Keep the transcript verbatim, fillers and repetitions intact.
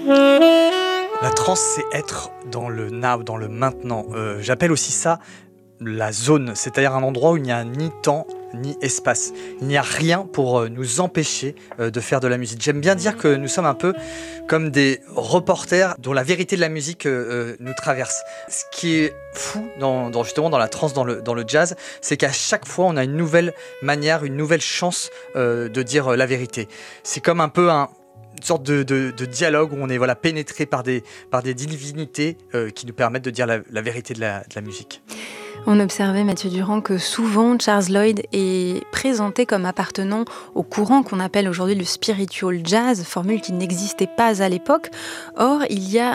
La trance, c'est être dans le now, dans le maintenant. Euh, j'appelle aussi ça la zone, c'est-à-dire un endroit où il n'y a ni temps ni espace. Il n'y a rien pour euh, nous empêcher euh, de faire de la musique. J'aime bien dire que nous sommes un peu comme des reporters dont la vérité de la musique euh, euh, nous traverse. Ce qui est fou dans, dans, justement dans la trance, dans le, dans le jazz, c'est qu'à chaque fois on a une nouvelle manière, une nouvelle chance euh, de dire euh, la vérité. C'est comme un peu un une sorte de, de, de dialogue où on est voilà, pénétré par des, par des divinités euh, qui nous permettent de dire la, la vérité de la, de la musique. On observait, Mathieu Durand, que souvent Charles Lloyd est présenté comme appartenant au courant qu'on appelle aujourd'hui le spiritual jazz, formule qui n'existait pas à l'époque. Or, il y a